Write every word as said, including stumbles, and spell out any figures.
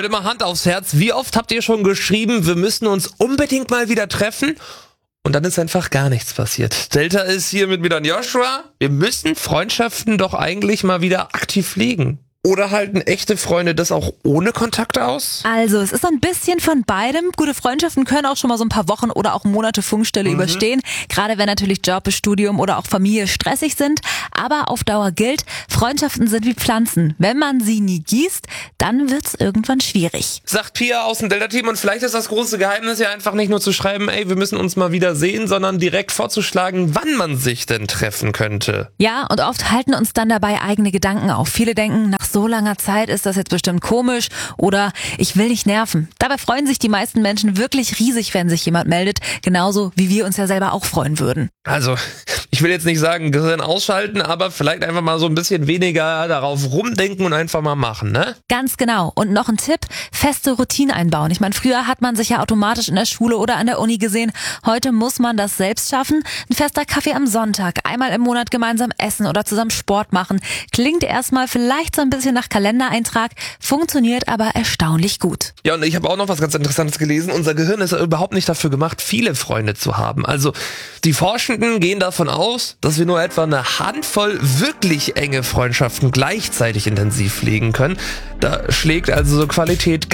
Leute, mal Hand aufs Herz. Wie oft habt ihr schon geschrieben, wir müssen uns unbedingt mal wieder treffen? Und dann ist einfach gar nichts passiert. Delta ist hier mit mir dann Joshua. Wir müssen Freundschaften doch eigentlich mal wieder aktiv pflegen. Oder halten echte Freunde das auch ohne Kontakt aus? Also, es ist so ein bisschen von beidem. Gute Freundschaften können auch schon mal so ein paar Wochen oder auch Monate Funkstille mhm. überstehen. Gerade wenn natürlich Job, Studium oder auch Familie stressig sind. Aber auf Dauer gilt, Freundschaften sind wie Pflanzen. Wenn man sie nie gießt, dann wird's irgendwann schwierig. Sagt Pia aus dem Delta-Team. Und vielleicht ist das große Geheimnis ja einfach nicht nur zu schreiben, ey, wir müssen uns mal wieder sehen, sondern direkt vorzuschlagen, wann man sich denn treffen könnte. Ja, und oft halten uns dann dabei eigene Gedanken auf. Viele denken, nach so langer Zeit ist das jetzt bestimmt komisch oder ich will nicht nerven. Dabei freuen sich die meisten Menschen wirklich riesig, wenn sich jemand meldet, genauso wie wir uns ja selber auch freuen würden. Also, ich will jetzt nicht sagen, Gehirn ausschalten, aber vielleicht einfach mal so ein bisschen weniger darauf rumdenken und einfach mal machen, ne? Ganz genau. Und noch ein Tipp, feste Routinen einbauen. Ich meine, früher hat man sich ja automatisch in der Schule oder an der Uni gesehen. Heute muss man das selbst schaffen. Ein fester Kaffee am Sonntag, einmal im Monat gemeinsam essen oder zusammen Sport machen. Klingt erstmal vielleicht so ein bisschen nach Kalendereintrag, funktioniert aber erstaunlich gut. Ja, und ich habe auch noch was ganz Interessantes gelesen. Unser Gehirn ist ja überhaupt nicht dafür gemacht, viele Freunde zu haben. Also die Forschenden gehen davon aus, dass wir nur etwa eine Handvoll wirklich enge Freundschaften gleichzeitig intensiv pflegen können. Da schlägt also so Qualität